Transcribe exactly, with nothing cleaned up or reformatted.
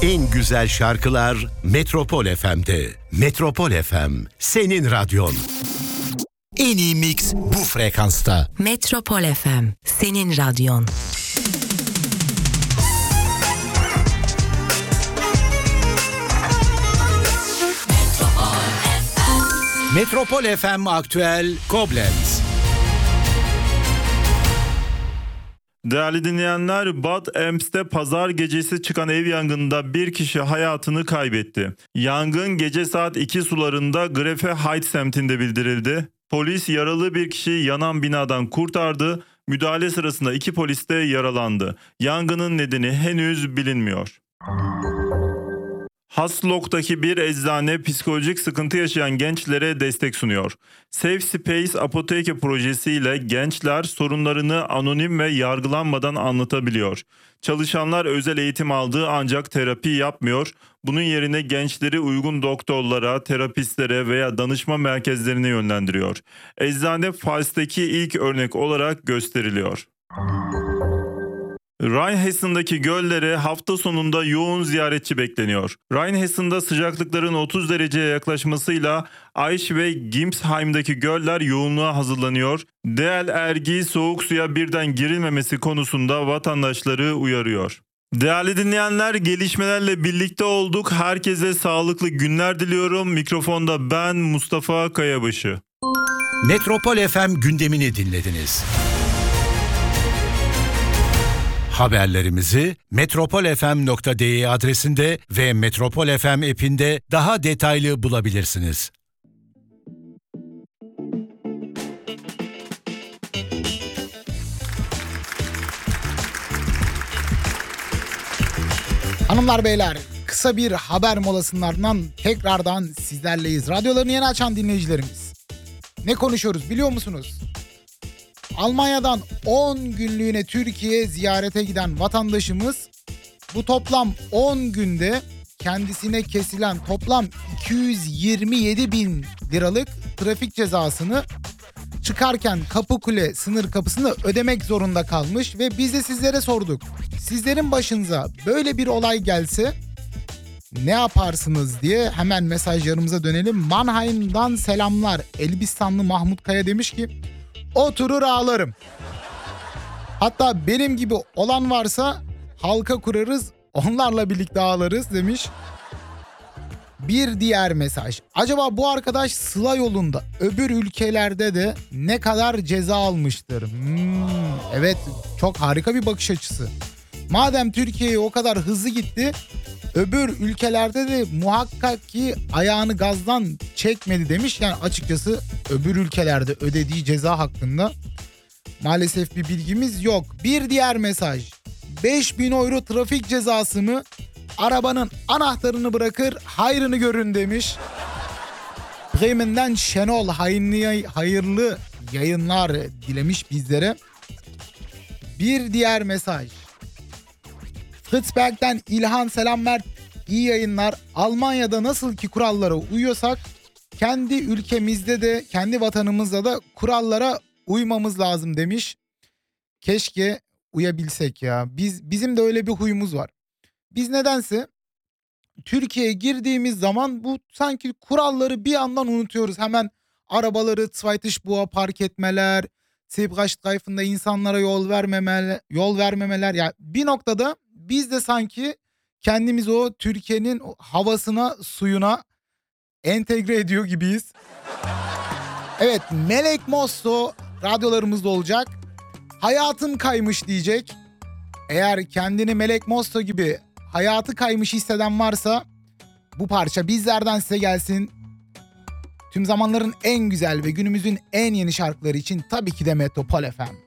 En güzel şarkılar Metropol F M'de. Metropol F M, senin radyon. En iyi mix bu frekansta. Metropol F M, senin radyon. Metropol F M Aktüel Koblenz. Değerli dinleyenler, Bad Emps'te pazar gecesi çıkan ev yangınında bir kişi hayatını kaybetti. Yangın gece saat iki sularında Grefe Heights semtinde bildirildi. Polis yaralı bir kişiyi yanan binadan kurtardı. Müdahale sırasında iki polis de yaralandı. Yangının nedeni henüz bilinmiyor. Haslok'taki bir eczane psikolojik sıkıntı yaşayan gençlere destek sunuyor. Safe Space Apoteke projesiyle gençler sorunlarını anonim ve yargılanmadan anlatabiliyor. Çalışanlar özel eğitim aldığı ancak terapi yapmıyor. Bunun yerine gençleri uygun doktorlara, terapistlere veya danışma merkezlerine yönlendiriyor. Eczane Fals'taki ilk örnek olarak gösteriliyor. Rheinhessen'daki göllere hafta sonunda yoğun ziyaretçi bekleniyor. Rheinhessen'da sıcaklıkların otuz dereceye yaklaşmasıyla Aisch ve Gimsheim'daki göller yoğunluğa hazırlanıyor. D L R G soğuk suya birden girilmemesi konusunda vatandaşları uyarıyor. Değerli dinleyenler, gelişmelerle birlikte olduk. Herkese sağlıklı günler diliyorum. Mikrofonda ben Mustafa Kayabaşı. Metropol F M gündemini dinlediniz. Haberlerimizi metropol f m nokta d e adresinde ve Metropol F M app'inde daha detaylı bulabilirsiniz. Hanımlar beyler, kısa bir haber molasının ardından tekrardan sizlerleyiz. Radyolarını yeni açan dinleyicilerimiz. Ne konuşuyoruz biliyor musunuz? Almanya'dan on günlüğüne Türkiye'ye ziyarete giden vatandaşımız bu toplam on günde kendisine kesilen toplam iki yüz yirmi yedi bin liralık trafik cezasını çıkarken Kapıkule sınır kapısında ödemek zorunda kalmış ve biz de sizlere sorduk. Sizlerin başınıza böyle bir olay gelse ne yaparsınız diye hemen mesajlarımıza dönelim. Mannheim'dan selamlar. Elbistanlı Mahmut Kaya demiş ki oturur ağlarım. Hatta benim gibi olan varsa halka kurarız, onlarla birlikte ağlarız demiş. Bir diğer mesaj. Acaba bu arkadaş Sıla yolunda öbür ülkelerde de ne kadar ceza almıştır? Hmm, evet, çok harika bir bakış açısı. Madem Türkiye'ye o kadar hızlı gitti, öbür ülkelerde de muhakkak ki ayağını gazdan çekmedi demiş. Yani açıkçası öbür ülkelerde ödediği ceza hakkında maalesef bir bilgimiz yok. Bir diğer mesaj. beş bin euro trafik cezası mı? Arabanın anahtarını bırakır, hayrını görün demiş. Bremen'den Şenol hayırlı, hayırlı yayınlar dilemiş bizlere. Bir diğer mesaj. Fritzberg'den İlhan selam Mert, iyi yayınlar. Almanya'da nasıl ki kurallara uyuyorsak kendi ülkemizde de kendi vatanımızda da kurallara uymamız lazım demiş. Keşke uyabilsek ya. Biz bizim de öyle bir huyumuz var. Biz nedense Türkiye'ye girdiğimiz zaman bu sanki kuralları bir yandan unutuyoruz. Hemen arabaları Zweitischbuğa park etmeler, Zebrastreifen'da insanlara yol vermemeler, yol vermemeler. Yani bir noktada biz de sanki kendimizi o Türkiye'nin havasına, suyuna entegre ediyor gibiyiz. Evet, Melek Mosso radyolarımızda olacak. Hayatım kaymış diyecek. Eğer kendini Melek Mosso gibi hayatı kaymış hisseden varsa bu parça bizlerden size gelsin. Tüm zamanların en güzel ve günümüzün en yeni şarkıları için tabii ki de Metropol F M.